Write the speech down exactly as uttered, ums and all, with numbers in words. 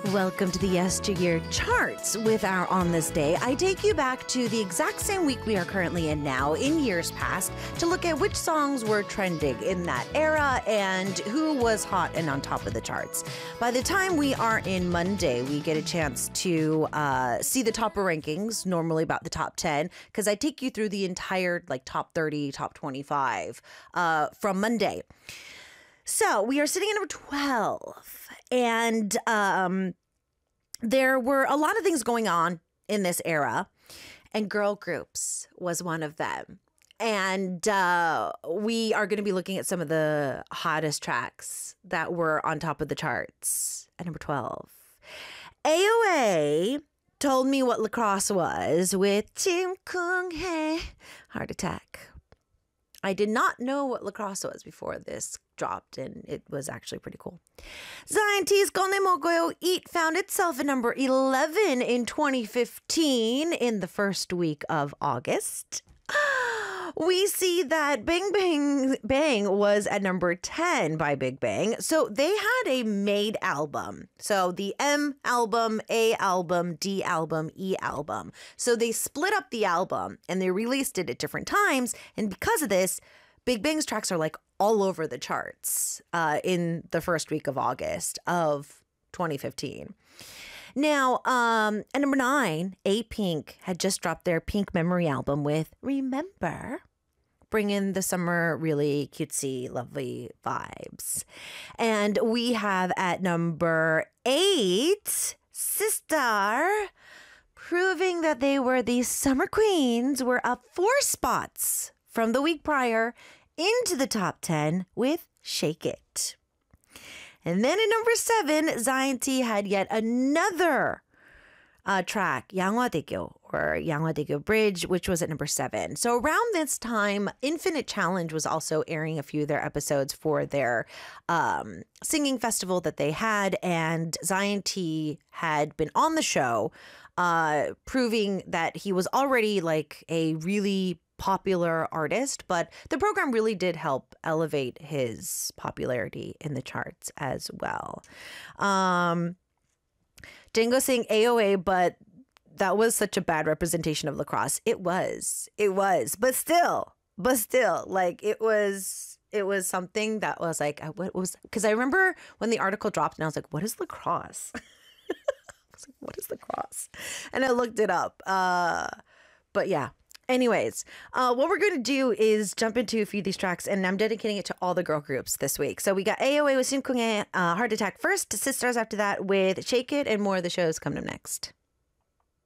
Welcome to the Yesteryear Charts. With our On This Day, I take you back to the exact same week we are currently in now, in years past, to look at which songs were trending in that era and who was hot and on top of the charts. By the time we are in Monday, we get a chance to uh, see the topper rankings, normally about the top ten, because I take you through the entire like top thirty, top twenty-five uh, from Monday. So we are sitting at number twelve, and um, there were a lot of things going on in this era, and girl groups was one of them. And uh, we are going to be looking at some of the hottest tracks that were on top of the charts at number twelve. A O A told me what lacrosse was with Tim Kung Hee, Heart Attack. I did not know what lacrosse was before this dropped, and it was actually pretty cool. Zion T's Konemogoyo Eat found itself at number eleven in twenty fifteen in the first week of August. We see that Bang Bang Bang was at number ten by Big Bang. So they had a made album. So the M album, A album, D album, E album. So they split up the album and they released it at different times. And because of this, Big Bang's tracks are like all over the charts uh, in the first week of August of twenty fifteen. Now, um, at number nine, A-Pink had just dropped their Pink Memory album with Remember, bringing the summer really cutesy, lovely vibes. And we have at number eight, Sistar, proving that they were the summer queens, were up four spots from the week prior into the top ten with Shake It. And then at number seven, Zion T had yet another uh, track, Yanghwa-daegyo, or Yanghwa-daegyo Bridge, which was at number seven. So around this time, Infinite Challenge was also airing a few of their episodes for their um, singing festival that they had. And Zion T had been on the show, uh, proving that he was already like a really popular artist, but the program really did help elevate his popularity in the charts as well. Um, didn't go sing A O A, but that was such a bad representation of lacrosse. It was, it was, but still, but still, like it was, it was something that was like, what was, because I remember when the article dropped and I was like, what is lacrosse? I was like, what is lacrosse? And I looked it up. Uh, but yeah. Anyways, uh, what we're going to do is jump into a few of these tracks, and I'm dedicating it to all the girl groups this week. So we got A O A with Shin Kung Hee, uh, Heart Attack first, Sisters after that with Shake It, and more of the shows coming up next.